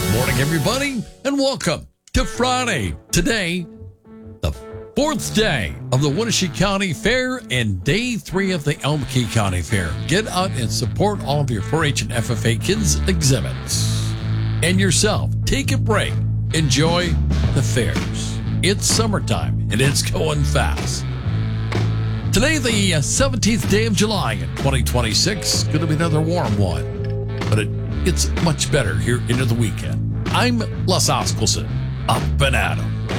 Morning, everybody, and welcome to Friday. Today, the fourth day of the Wenatchee County Fair and day 3 of the Elm Key County Fair. Get out and support all of your 4-H and FFA kids exhibits. And yourself, take a break. Enjoy the fairs. It's summertime, and it's going fast. Today, the 17th day of July in 2026. Going to be another warm one, but it gets much better here into the weekend. I'm Les Oskelson, up and at 'em.